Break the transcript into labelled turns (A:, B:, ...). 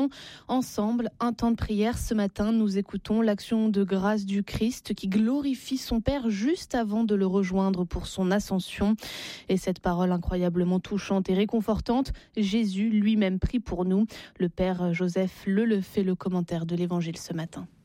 A: Ensemble, un temps de prière. Ce matin, nous écoutons l'action de grâce du Christ qui glorifie son Père juste avant de le rejoindre pour son ascension. Et cette parole incroyablement touchante et réconfortante, Jésus lui-même prie pour nous. Le Père Joseph le fait le commentaire de l'Évangile ce matin.